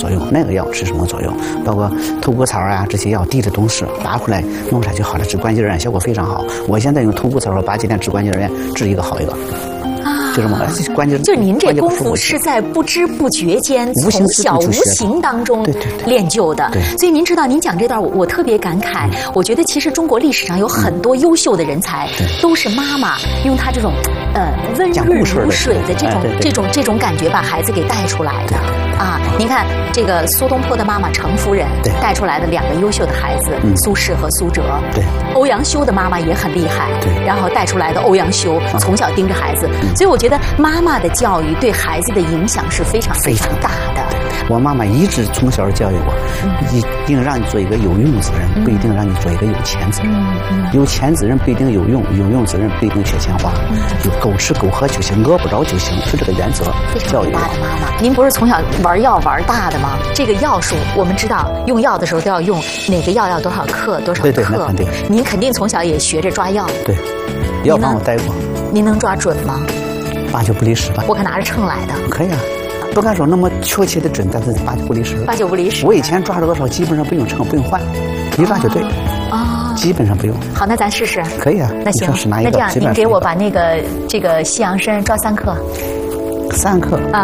作用，那个药治什么作用，包括头骨草啊这些药滴的东西拔回来弄出来就好了，治关节炎效果非常好。我现在用头骨草和8几天治关节炎，治一个好一个。就这么关键， 就您这功夫是在不知不觉间，从小无形当中练就的。所以您知道，您讲这段我特别感慨。我觉得其实中国历史上有很多优秀的人才，都是妈妈用她这种温润如水的这种感觉，把孩子给带出来的。啊，您看这个苏东坡的妈妈程夫人带出来的2个优秀的孩子，苏轼和苏辙。对，欧阳修的妈妈也很厉害，然后带出来的欧阳修从小盯着孩子，所以我觉得妈妈的教育对孩子的影响是非常非常大的。 我妈妈一直从小教育我，一定让你做一个有用之人，不一定让你做一个有钱之人。有钱之人不一定有用，有用之人不一定缺钱花。就够吃够喝就行，饿不着就行，是这个原则。教育大的妈妈，您不是从小玩药玩大的吗？这个药数我们知道，用药的时候都要用哪个药要多少克多少克。 对，那肯定。 您肯定从小也学着抓药。 对，药帮我带过。 您能抓准吗 ？8九不离10吧。 我可拿着秤来的。 可以啊。不敢说那么确切的准，但是8九不离10。 8九不离10。 我以前抓了多少，基本上不用称，不用换，一抓就对。基本上不用。 好，那咱试试。 可以啊。 那行，那这样您给我把这个西洋参抓3克。 3克。啊。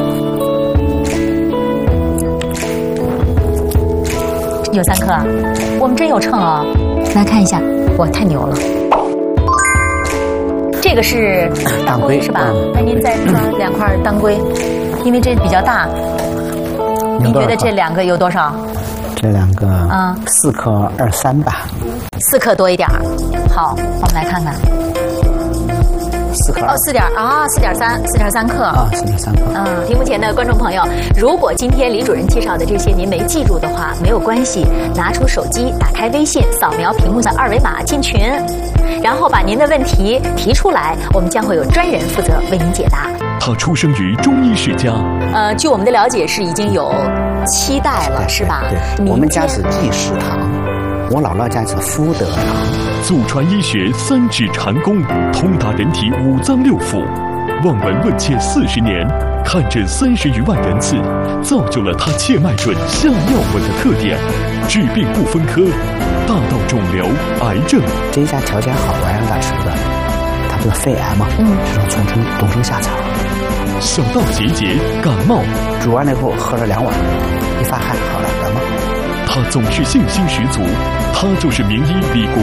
有3克，我们真有秤啊！来看一下，哇，太牛了！这个是当归是吧？那您再抓2块当归，因为这比较大。您觉得这2个有多少？ 这2个4克23吧。 4克多一点。好，我们来看看。 4克 4.3克啊，4.3克。 屏幕前的观众朋友，如果今天李主任介绍的这些您没记住的话，没有关系，拿出手机，打开微信，扫描屏幕的2维码进群，然后把您的问题提出来，我们将会有专人负责为您解答。 他出生于中医世家。 据我们的了解是已经有7代了，是吧？ 对，我们家是济世堂，我姥姥家是福德堂。 祖传医学3指禅功，通达人体5脏6腑，望闻问切40年，看诊30余万人次，造就了他切脉准、下药稳的特点，治病不分科，大到肿瘤、癌症。 这一家条件好，我让他吃的，他不是肺癌吗？是从冬虫夏草。 小到结节、感冒， 煮完了以后喝了2碗，一发汗好了，感冒。 他总是信心十足，他就是名医李国